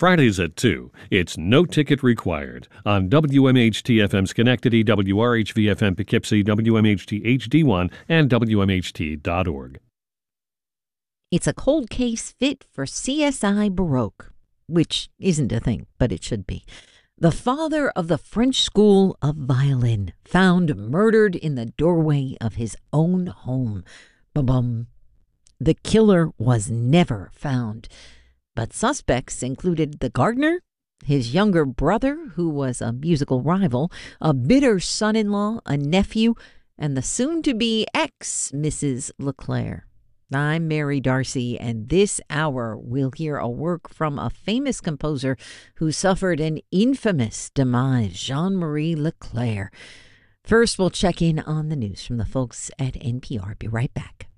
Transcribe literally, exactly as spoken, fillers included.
Fridays at two, it's No Ticket Required on W M H T F M Schenectady, W R H V F M Poughkeepsie, W M H T H D one, and W M H T dot org. It's a cold case fit for C S I Baroque, which isn't a thing, but it should be. The father of the French School of Violin, found murdered in the doorway of his own home. Ba-bum. The killer was never found, but suspects included the gardener, his younger brother, who was a musical rival, a bitter son-in-law, a nephew, and the soon-to-be ex-Missus LeClaire. I'm Mary Darcy, and this hour we'll hear a work from a famous composer who suffered an infamous demise, Jean-Marie LeClaire. First, we'll check in on the news from the folks at N P R. Be right back.